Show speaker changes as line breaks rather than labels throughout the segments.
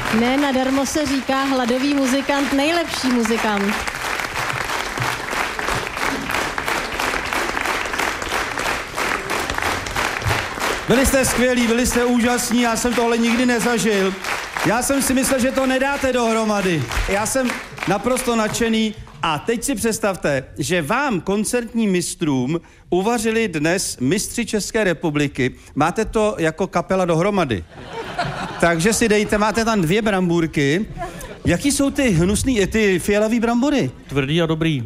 Ne nadarmo se říká hladový muzikant, nejlepší muzikant.
Byli jste skvělí, byli jste úžasní, já jsem tohle nikdy nezažil. Já jsem si myslel, že to nedáte dohromady. Já jsem naprosto nadšený a teď si představte, že vám, koncertním mistrům, uvařili dnes mistři České republiky. Máte to jako kapela dohromady. Takže si dejte, máte tam 2 brambůrky. Jaký jsou ty hnusný, ty fialový brambory?
Tvrdý a dobrý.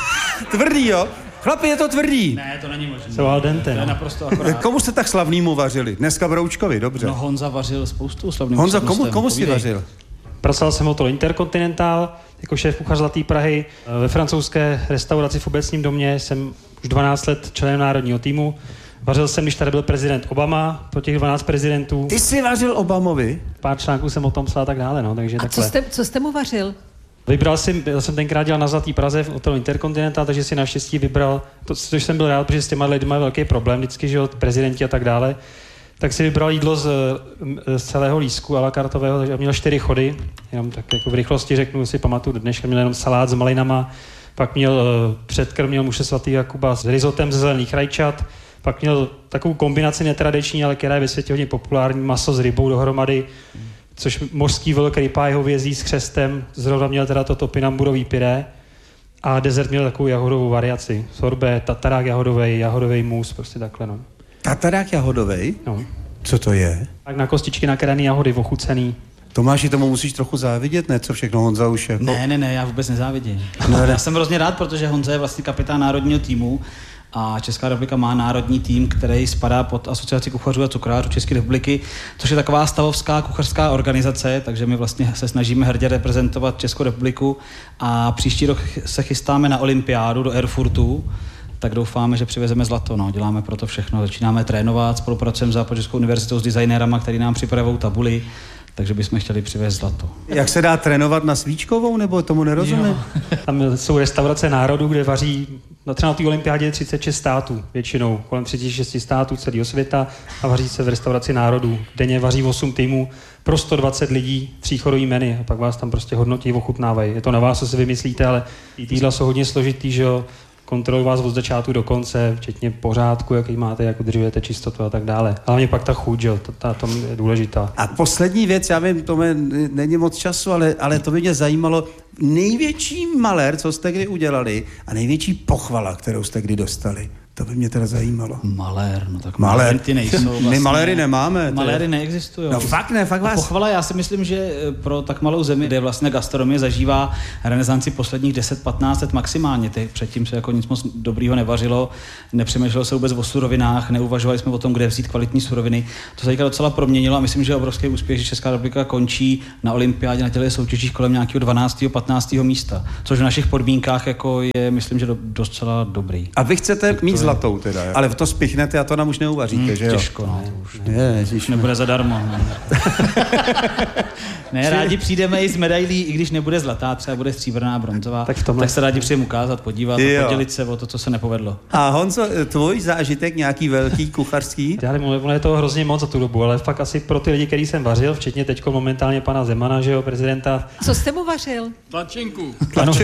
Tvrdý, jo? Chlapi, je to tvrdý.
Ne, to není možné.
Jsou al dente,
To je
no.
naprosto akorát.
Komu jste tak slavnýmu vařili? Dneska Broučkovi, dobře.
No Honza vařil spoustu slavným
Honza,
osobnostem.
komu jsi vařil?
Pracoval jsem hotel Intercontinental, jako šéf kuchař Zlatý Prahy. Ve francouzské restauraci v Obecním domě jsem už 12 let členem národního týmu. Vařil jsem, když tady byl prezident Obama, pro těch 12 prezidentů.
Ty jsi vařil Obamovi?
Pár článků jsem o tom psal a tak dále, no, takže
A
takhle.
co jste mu vařil?
Já jsem tenkrát dělal na Zlatý Praze v hotelu Intercontinental, takže si naštěstí vybral, což jsem byl rád, protože s těma lidmi je velký problém, vždycky, že prezidenti a tak dále. Tak si vybral jídlo z celého lístku a la kartového, takže měl 4 chody, jenom tak jako v rychlosti řeknu, si pamatuju, dneška měl jenom salát s malinama, pak měl předkrm, měl muše svatý Jakuba s rizotem ze zelených rajčat, pak měl takovou kombinaci netradiční, ale která je ve světě hodně populární, maso s rybou dohromady, což mořský vlk, rypáj, hovězí s křestem, zrovna měl teda to topinamburový pyré a dezert měl takovou jahodovou variaci, sorbet, tatarák jahodový mus, prostě takhle, no.
Tatarák jahodovej?
No.
Co to je?
Tak na kostičky nakrájený jahody, ochucený.
Tomáši, tomu musíš trochu závidět, ne? Co všechno Honza už jako...
Ne, já vůbec nezávidím. No, já jsem hrozně rád, protože Honza je vlastně kapitán národního týmu a Česká republika má národní tým, který spadá pod Asociaci kuchařů a cukrářů České republiky, což je taková stavovská kuchařská organizace, takže my vlastně se snažíme hrdě reprezentovat Českou republiku a příští rok se chystáme na olympiádu do Erfurtu, tak doufáme, že přivezeme zlato. No. Děláme pro to všechno. Začínáme trénovat, spolupracujeme s Západočeskou univerzitou s designérama, který nám připravují tabuli, takže bychom chtěli přivést zlato.
Jak se dá trénovat na svíčkovou, nebo tomu nerozumím?
Tam jsou restaurace národů, kde vaří, třeba na té olympiádě 36 států, většinou, kolem 36 států celého světa a vaří se v restauraci národů. Denně vaří 8 týmů pro 120 lidí, 3chodový menu a pak vás tam prostě hodnotí, ochutnávají. Je to na vás, co si vymyslíte, ale ty jídla jsou hodně složitý, že jo. Kontrolují vás od začátku do konce, včetně pořádku, jaký máte, jak udržujete čistotu a tak dále. Hlavně pak ta chuť, že? Ta je důležitá.
A poslední věc, já vím, to není moc času, ale to by mě zajímalo. Největší malér, co jste kdy udělali a největší pochvala, kterou jste kdy dostali. To by mě teda zajímalo.
Malér, no tak malér ty nejsou vlastně.
My maléry nemáme.
Maléry neexistují.
No fakt ne, fakt vás.
Pochvala, já si myslím, že pro tak malou zemi, kde vlastně gastronomie zažívá renesanci posledních 10-15 let maximálně. Předtím se jako nic moc dobrýho nevařilo, nepřemýšlelo se vůbec o surovinách, neuvažovali jsme o tom, kde vzít kvalitní suroviny. To se teďka docela proměnilo a myslím, že je obrovský úspěch, že Česká republika končí na olympiádě na těchto soutěžích kolem nějakého 12. 15. místa, což v našich podmínkách jako je, myslím, že docela dobrý.
A vy chcete mít zlatou teda, ale to spichnete a to nám už neuvaříte, že jo?
Těžko, no. To už
Ježiš,
nebude zadarmo. Ne, rádi přijdeme i s medailí, i když nebude zlatá, třeba bude stříbrná, bronzová, tak se rádi přijdeme ukázat, podívat a podělit se o to, co se nepovedlo.
A Honzo, tvůj zážitek nějaký velký kuchařský?
Ono je toho hrozně moc za tu dobu, ale fakt asi pro ty lidi, který jsem vařil, včetně teďko momentálně pana Zemana, že jo, prezidenta.
Co jste mu vařil?
Tlačenku.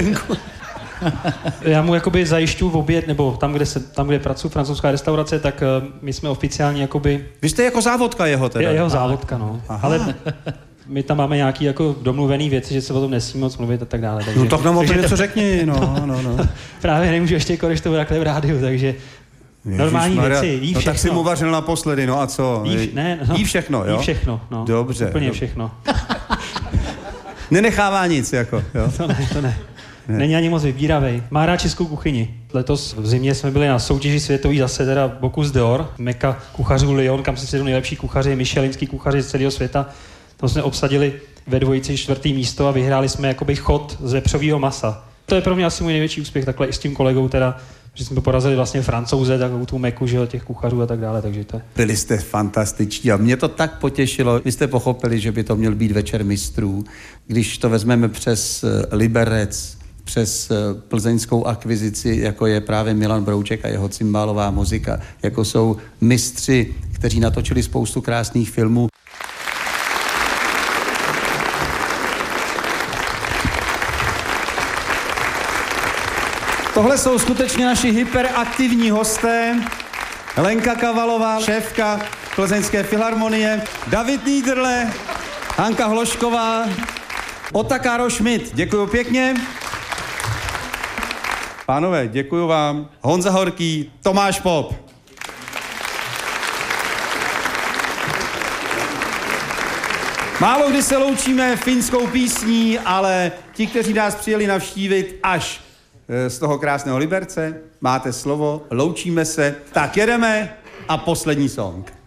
Já mu jakoby zajišťuju v oběd, nebo tam, kde pracuji, francouzská restaurace, tak my jsme oficiálně jakoby...
Vy jste jako závodka jeho teda?
Jeho závodka, no. Aha. Ale my tam máme nějaký jako domluvený věci, že se o tom nesmí moc mluvit a tak dále. Takže,
no tak nám o tom něco řekni, no.
Právě nemůžu ještě když to bude takhle v rádiu, takže... Normální věci, jí všechno.
No tak si mu vařil naposledy, no a co? Jí všechno, jo?
Jí všechno, no.
Dobře.
Úplně všechno.
Nenechává nic, jako, jo?
To ne. Není ani moc vybíravej. Má rád českou kuchyni. Letos v zimě jsme byli na soutěži světový zase, teda Bocuse d'Or, Meka kuchařů Lyon, kam se sedou nejlepší kuchaři, michelinský kuchaři z celého světa. Tam jsme obsadili ve dvojici 4. místo a vyhráli jsme jakoby chod z vepřového masa. To je pro mě asi můj největší úspěch, takhle i s tím kolegou teda, že jsme porazili vlastně Francouze, takovou tu Meku, že těch kuchařů a tak dále, takže to je.
Byli jste fantastiční a mě to tak potěšilo. Vy jste pochopili, že by to měl být večer mistrů. Když to vezmeme přes Liberec, přes plzeňskou akvizici, jako je právě Milan Brouček a jeho cymbálová muzika, jako jsou mistři, kteří natočili spoustu krásných filmů. Tohle jsou skutečně naši hyperaktivní hosté. Lenka Kavalová, šéfka Plzeňské filharmonie, David Niederle, Hanka Hlošková, Otakaro Schmidt. Děkuju pěkně. Pánové, děkuju vám. Honza Horký, Tomáš Pop. Málo kdy se loučíme finskou písní, ale ti, kteří nás přijeli navštívit až z toho krásného Liberce, máte slovo, loučíme se, tak jedeme a poslední song.